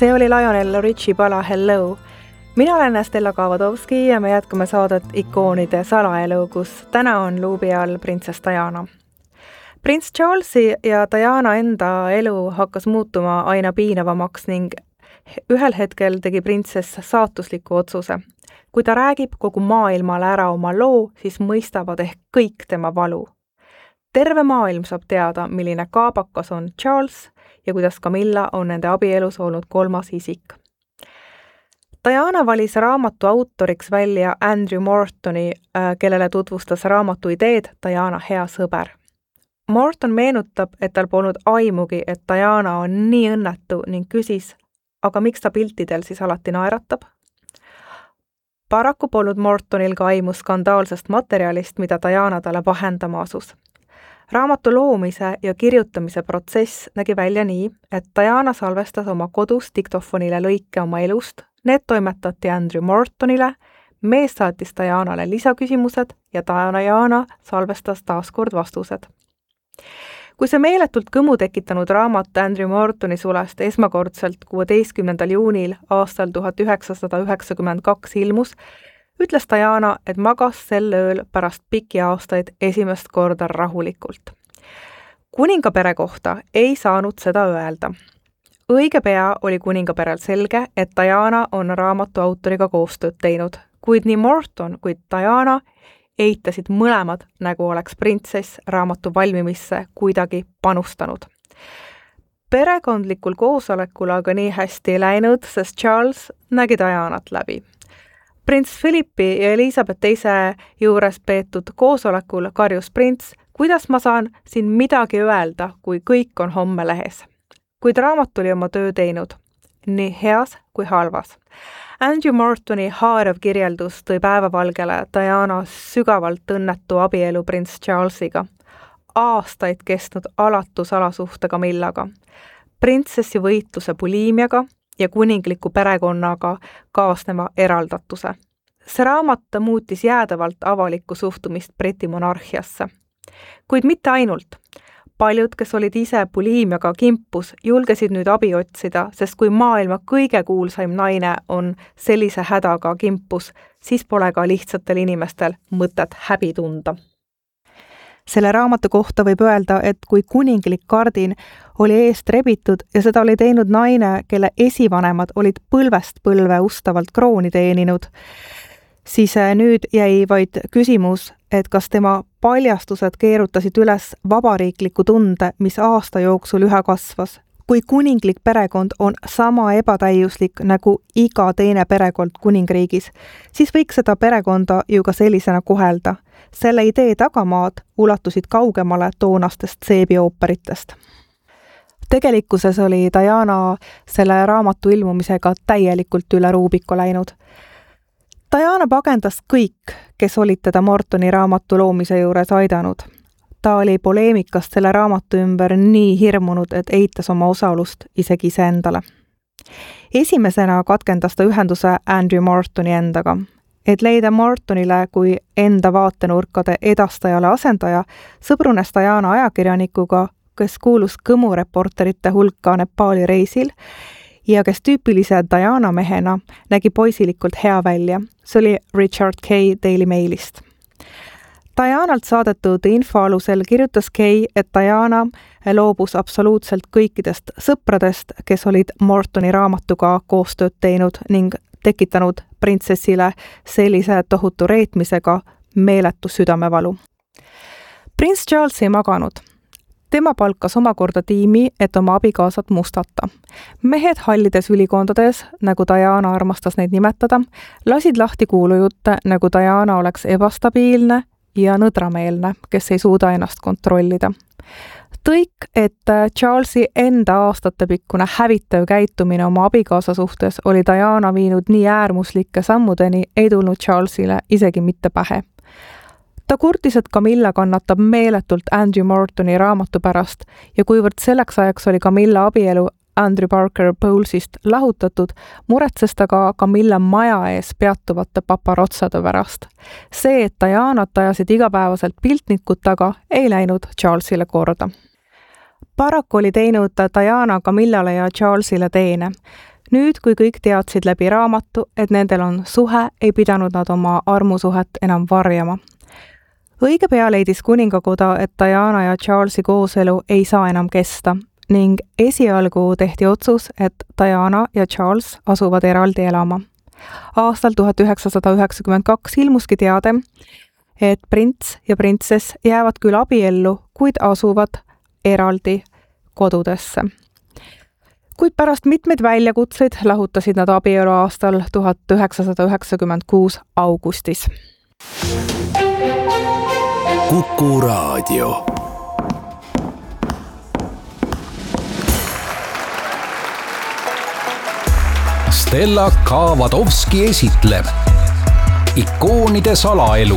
See oli Lionel Richie pala Hello. Mina olen Stella Kavadovski ja me jätkame saadet ikoonide salaelu, kus täna on luubi all printsess Diana. Prints Charlesi ja Diana enda elu hakkas muutuma aina piinavamaks ning ühel hetkel tegi printsess saatusliku otsuse. Kui ta räägib kogu maailmale ära oma loo, siis mõistavad ehk kõik tema valu. Terve maailm saab teada, milline kaabakas on Charles ja kuidas Camilla on nende abielus olnud kolmas isik. Diana valis raamatu autoriks välja Andrew Mortoni, kellele tutvustas raamatu ideed Diana hea sõber. Morton meenutab, et tal polnud aimugi, et Diana on nii õnnetu ning küsis, aga miks ta piltidel siis alati naeratab? Paraku polnud Mortonil ka aimu skandaalsest materjalist, mida Diana talle vahendama asus. Raamatu loomise ja kirjutamise protsess nägi välja nii, et Diana salvestas oma kodus diktofonile lõike oma elust, need toimetati Andrew Mortonile, mees saatis Dianale lisaküsimused ja Diana salvestas taaskord vastused. Kui see meeletult kõmu tekitanud raamat Andrew Mortoni sulest esmakordselt 16. juunil aastal 1992 ilmus, ütles Diana, et magas sel ööl pärast pikki aastaid esimest korda rahulikult. Kuningapere kohta ei saanud seda öelda. Õige pea oli kuningaperel selge, et Diana on raamatu autoriga koostööd teinud, kuid nii Morton kui Diana eitasid mõlemad, nagu oleks printsess raamatu valmimisse kuidagi panustanud. Perekondlikul koosolekul aga nii hästi ei läinud, sest Charles nägi Dianat läbi. Prints Philippi ja Elizabeth II juures peetud koosolekul karjus prints, kuidas ma saan siin midagi öelda, kui kõik on homme lehes. Kuid raamat oli oma töö teinud, nii heas kui halvas. Andrew Mortoni haarav kirjeldus tõi päevavalgele Diana sügavalt õnnetu abielu prints Charlesiga, aastaid kestnud alatu salasuhte Camillaga, printsessi võitluse buliimiaga ja kuningliku perekonnaga kaasneva eraldatuse. See raamat muutis jäädavalt avalikku suhtumist Briti monarhiasse. Kuid mitte ainult. Paljud, kes olid ise buliimiaga kimpus, julgesid nüüd abi otsida, sest kui maailma kõige kuulsaim naine on sellise hädaga kimpus, siis pole ka lihtsatel inimestel mõtet häbi tunda. Selle raamatu kohta võib öelda, et kui kuninglik kardin oli eest rebitud ja seda oli teinud naine, kelle esivanemad olid põlvest põlve ustavalt krooni teeninud, siis nüüd jäi vaid küsimus, et kas tema paljastused keerutasid üles vabariikliku tunde, mis aasta jooksul üha kasvas. Kui kuninglik perekond on sama ebatäiuslik nagu iga teine perekond kuningriigis, siis võiks seda perekonda ju ka sellisena kohelda. Selle idee tagamaad ulatusid kaugemale toonastest seebiooperitest. Tegelikkuses oli Diana selle raamatu ilmumisega täielikult üle ruubiku läinud. Diana pagendas kõik, kes olid teda Mortoni raamatu loomise juures aidanud. Ta oli poleemikast selle raamatu ümber nii hirmunud, et eitas oma osalust isegi iseendale. Esimesena katkendas ta ühenduse Andrew Mortoni endaga. Et leida Mortonile kui enda vaatenurkade edastajale asendaja, sõbrunes Diana ajakirjanikuga, kes kuulus kõmureporterite hulka Nepali reisil ja kes tüüpilise Diana mehena nägi poisilikult hea välja. See oli Richard Kay Daily Mailist. Dianalt saadetud info alusel kirjutas Kay, et Diana loobus absoluutselt kõikidest sõpradest, kes olid Mortoni raamatuga koostööd teinud ning tekitanud printsessile sellise tohutu reetmisega meeletu südamevalu. Prints Charles ei maganud. Tema palkas omakorda tiimi, et oma abikaasat mustata. Mehed hallides ülikondades, nagu Diana armastas neid nimetada, lasid lahti kuulujutte, nagu Diana oleks ebastabiilne ja nõdrameelne, kes ei suuda ennast kontrollida. Tõik, et Charlesi enda aastatepikkune hävitav käitumine oma abikaasa suhtes oli Diana viinud nii äärmuslike sammudeni, ei tulnud Charlesile isegi mitte pähe. Ta kurtis, et Camilla kannatab meeletult Andrew Mortoni raamatu pärast ja kuivõrd selleks ajaks oli Camilla abielu Andrew Parker Bowlesist lahutatud, muretses ta ka Camilla maja ees peatuvate paparotsade pärast. See, et Dianat ajasid igapäevaselt piltnikud taga, ei läinud Charlesile korda. Paraku oli teinud Diana Camillale ja Charlesile teene. Nüüd, kui kõik teadsid läbi raamatu, et nendel on suhe, ei pidanud nad oma armusuhet enam varjama. Õige pea leidis kuningakoda, et Diana ja Charlesi kooselu ei saa enam kesta ning esialgu tehti otsus, et Diana ja Charles asuvad eraldi elama. Aastal 1992 ilmuski teade, et prints ja printsess jäävad küll abiellu, kuid asuvad eraldi kodudesse. Kuid pärast mitmeid väljakutseid lahutasid nad abielu aastal 1996 augustis. Kuku Raadio. Stella Kavadovski esitleb ikoonide salaelu.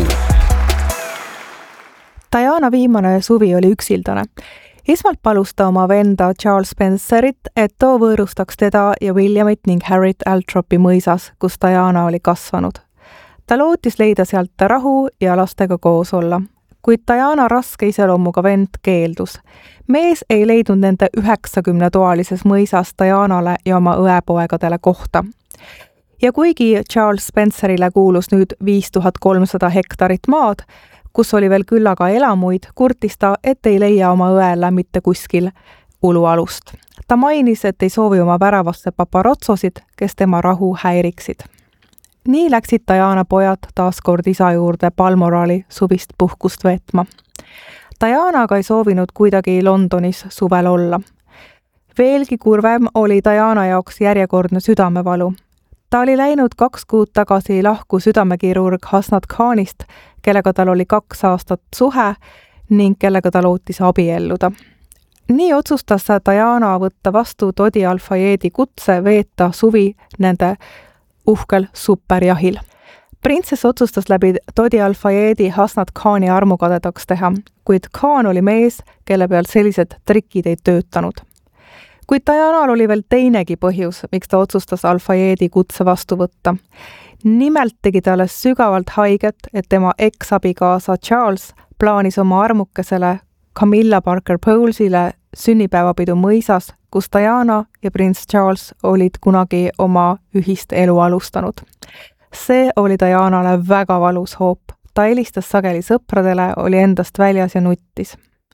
Diana viimane suvi oli üksildane. Esmalt palus ta oma venda Charles Spencerit, et too võõrustaks teda ja Williamit ning Harriet Altropi mõisas, kus Diana oli kasvanud. Ta lootis leida sealt rahu ja lastega koos olla, kuid Diana raske iseloomuga vend keeldus. Mees ei leidnud nende 90-toalises mõisas Dianale ja oma õepoegadele kohta. Ja kuigi Charles Spencerile kuulus nüüd 5300 hektarit maad, kus oli veel küllaga elamuid, kurtis ta, et ei leia oma õele mitte kuskil ulualust. Ta mainis, et ei soovi oma väravasse paparazzosid, kes tema rahu häiriksid. Nii läksid Diana pojad taas kord isa juurde Balmorali suvist puhkust veetma. Diana aga ei soovinud kuidagi Londonis suvel olla. Veelgi kurvem oli Diana jaoks järjekordne südamevalu. Ta oli läinud 2 kuud tagasi lahku südamekirurg Hasnat Khanist, kellega tal oli 2 aastat suhe ning kellega ta lootis abielluda. Nii otsustas Diana võtta vastu Dodi Al-Fayedi kutse veeta suvi nende uhkel superjahil. Printsess otsustas läbi Dodi Al-Fayedi Hasnat Khani armukadedaks teha, kuid Khan oli mees, kelle peal sellised trikid ei töötanud. Kuid Dianal oli veel teinegi põhjus, miks ta otsustas Al-Fayedi kutse vastu võtta. Nimelt tegi talle sügavalt haiget, et tema eksabikaasa Charles plaanis oma armukesele Camilla Parker Bowlesile sünnipäevapidu mõisas, kus Diana ja prints Charles olid kunagi oma ühist elu alustanud. See oli Dianale väga valus hoop. Ta helistas sageli sõpradele, oli endast väljas ja nuttis.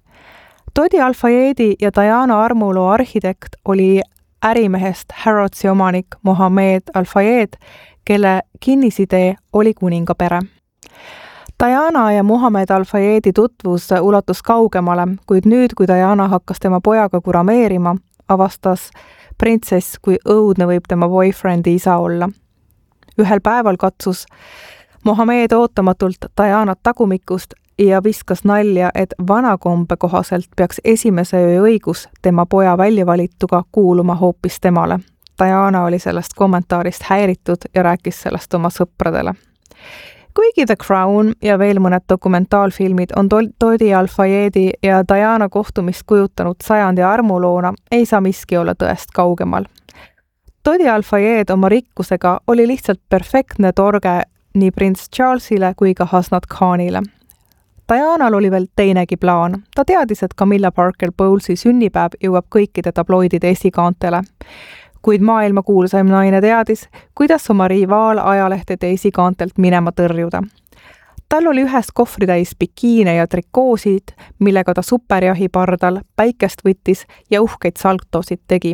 Dodi Al-Fayedi ja Diana armuloo arhitekt oli ärimehest Harrodsi omanik Mohammed Al-Fayed, kelle kinnisidee oli kuningapere. Diana ja Mohammed Al-Fayedi tutvus ulatus kaugemale, kuid nüüd, kui Diana hakkas tema pojaga kurameerima, avastas printsess, kui õudne võib tema boyfriendi isa olla. Ühel päeval katsus Mohammed ootamatult Dianat tagumikust ja viskas nalja, et vanakombe kohaselt peaks esimese öö õigus tema poja väljavalituga kuuluma hoopis temale. Diana oli sellest kommentaarist häiritud ja rääkis sellest oma sõpradele. Kuigi The Crown ja veel mõned dokumentaalfilmid on Dodi Al-Fayedi ja Diana kohtumist kujutanud sajandi armuloona, ei saa miski olla tõest kaugemal. Dodi Al-Fayed oma rikkusega oli lihtsalt perfektne torge nii prints Charlesile kui ka Hasnat Khanile. Dianal oli veel teinegi plaan. Ta teadis, et Camilla Parker Bowlesi sünnipäev jõuab kõikide tabloidide esikaantele. Kuid maailmakuulsaim naine teadis, kuidas oma rivaal ajalehtede esikaantelt minema tõrjuda. Tal oli ühes kohvritäis bikiine ja trikoosid, millega ta superjahi pardal päikest võttis ja uhkeid saltosid tegi.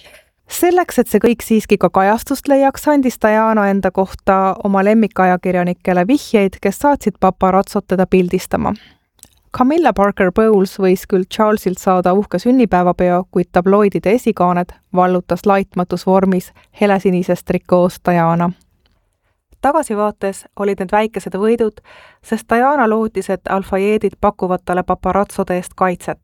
Selleks, et see kõik siiski ka kajastust leiaks, andis Diana enda kohta oma lemmikajakirjanikele vihjeid, kes saatsid paparazzot teda pildistama. Camilla Parker Bowles võis küll Charlesilt saada uhke sünnipäevapeo, kuid tabloidide esikaaned vallutas laitmatus vormis helesinisest trikoos Diana. Tagasivaates olid need väikesed võidud, sest Diana lootis, et Al-Fayedid pakuvad talle paparazzode eest kaitset.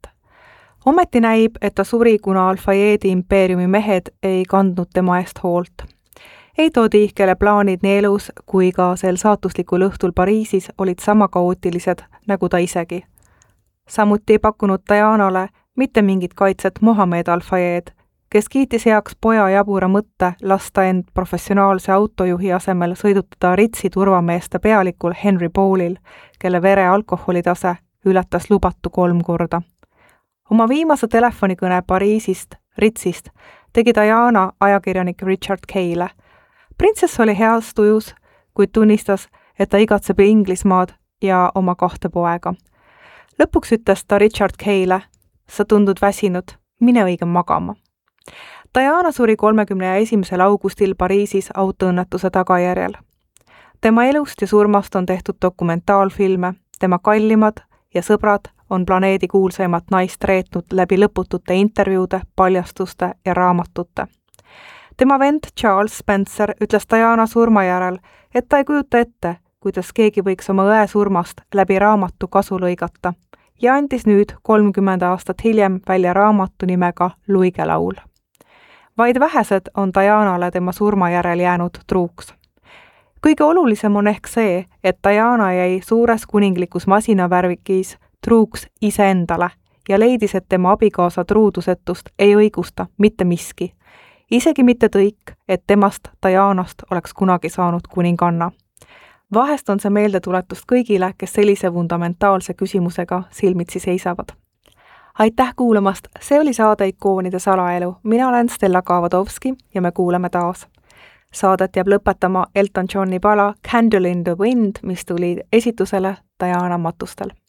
Ometi näib, et ta suri, kuna Al-Fayedi impeeriumi mehed ei kandnud tema eest hoolt. Ei Dodi, kelle plaanid nii elus kui ka sel saatuslikul õhtul Pariisis olid sama kaootilised nagu ta isegi. Samuti ei pakkunud Dianale mitte mingit kaitset Mohammed Al-Fayed, kes kiitis heaks poja jabura mõtte lasta end professionaalse autojuhi asemel sõidutada Ritsi turvameeste pealikul Henry Paulil, kelle vere alkoholitase ületas lubatu 3 korda. Oma viimase telefonikõne Pariisist, Ritsist, tegi Diana ajakirjanik Richard Kayle. Printsess oli heas tujus, kuid tunnistas, et ta igatseb Inglismaad ja oma 2 poega. Lõpuks ütles ta Richard Kayle, sa tundud väsinud, mine õige magama. Diana suri 31. augustil Pariisis autoõnnetuse tagajärjel. Tema elust ja surmast on tehtud dokumentaalfilme, tema kallimad ja sõbrad on planeedi kuulsaimat naist reetnud läbi lõputute intervjuude, paljastuste ja raamatute. Tema vend Charles Spencer ütles Diana surma järel, et ta ei kujuta ette, kuidas keegi võiks oma õe surmast läbi raamatu kasu lõigata ja andis nüüd 30 aastat hiljem välja raamatu nimega Luigelaul. Vaid vähesed on Dianale tema surma järel jäänud truuks. Kõige olulisem on ehk see, et Diana jäi suures kuninglikus masinavärvikis truuks iseendale ja leidis, et tema abikaasa truudusetust ei õigusta mitte miski. Isegi mitte tõik, et temast, Dianast, oleks kunagi saanud kuninganna. Vahest on see meeldetuletust kõigile, kes sellise fundamentaalse küsimusega silmitsi seisavad. Aitäh kuulamast, see oli saade Ikoonide salaelu. Mina olen Stella Kaavadovski ja me kuuleme taas. Saadet jääb lõpetama Elton Johni pala Candle in the Wind, mis tuli esitusele Diana matustel.